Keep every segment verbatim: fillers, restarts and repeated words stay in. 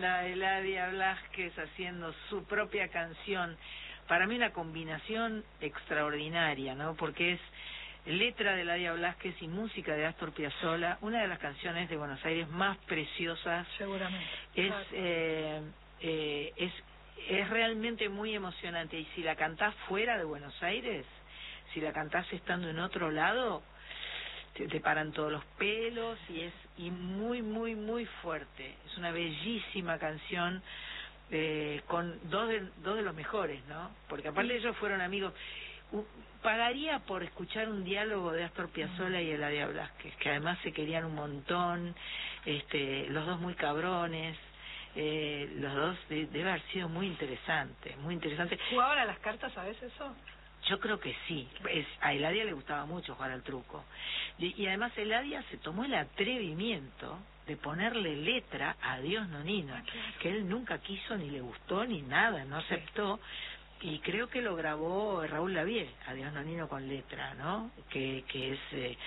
banda, Eladia Blasquez haciendo su propia canción. Para mí una combinación extraordinaria, ¿no? Porque es letra de Eladia Blasquez y música de Astor Piazzolla, una de las canciones de Buenos Aires más preciosas. Seguramente. Es, Claro. eh, eh, es, es realmente muy emocionante. Y si la cantás fuera de Buenos Aires, si la cantás estando en otro lado, te, te paran todos los pelos y es y muy, muy, muy fuerte. Es una bellísima canción. Eh, con dos de, dos de los mejores, ¿no? Porque aparte Sí. ellos fueron amigos. Uh, pagaría por escuchar un diálogo de Astor Piazzolla y Eladia Blasquez, que además se querían un montón, este, los dos muy cabrones, eh, los dos de, debe haber sido muy interesante, muy interesante. ¿Jugaban a las cartas a veces eso? Yo creo que sí. Es, a Eladia le gustaba mucho jugar al truco. Y, y además Eladia se tomó el atrevimiento de ponerle letra a Adiós Nonino, Ah, claro. que él nunca quiso ni le gustó ni nada, no aceptó. Y creo que lo grabó Raúl Lavie, Adiós Nonino con letra, ¿no? Que, que es, eh,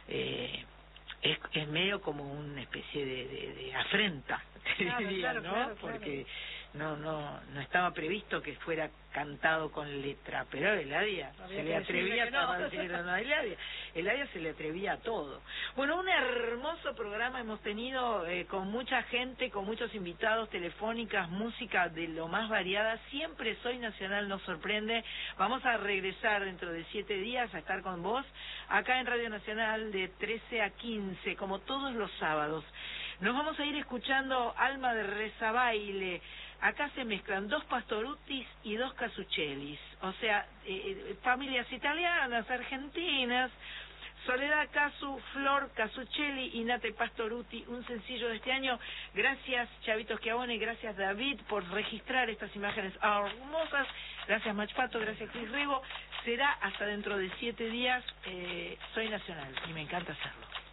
eh, es es medio como una especie de, de, de afrenta, te Claro, diría, claro, ¿no? claro, Porque no no no estaba previsto que fuera cantado con letra, pero Eladia Había se que le atrevía decirle que no. a decir, no, Eladia, Eladia se le atrevía a todo. Bueno, un hermoso programa hemos tenido eh, con mucha gente, con muchos invitados, telefónicas, música de lo más variada. Siempre Soy Nacional nos sorprende. Vamos a regresar dentro de siete días a estar con vos acá en Radio Nacional de trece a quince, como todos los sábados. Nos vamos a ir escuchando Alma de Rezabaile. Acá se mezclan dos Pastorutis y dos Casuccellis, o sea, eh, familias italianas, argentinas. Soledad Casu, Flor Casuccelli y Nate Pastoruti, un sencillo de este año. Gracias Chavito Schiavone, gracias David por registrar estas imágenes hermosas. Gracias Machpato, gracias Cris Rebo. Será hasta dentro de siete días. eh, Soy Nacional y me encanta hacerlo.